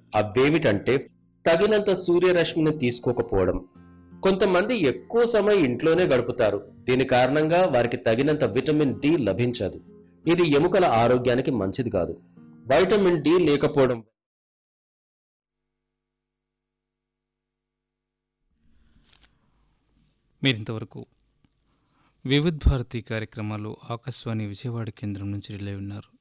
అవేమిటంటే తగినంత సూర్యరశ్మిని తీసుకోకపోవడం. కొంతమంది ఎక్కువ సమయం ఇంట్లోనే గడుపుతారు. దీని కారణంగా వారికి తగినంత విటమిన్ డి లభించదు. ఇది ఎముకల ఆరోగ్యానికి మంచిది కాదు. వైటమిన్ డి లేకపోవడం మీరింతవరకు వివిధ్ భారతి కార్యక్రమాలు ఆకాశవాణి విజయవాడ కేంద్రం నుంచి రిలే విన్నారు.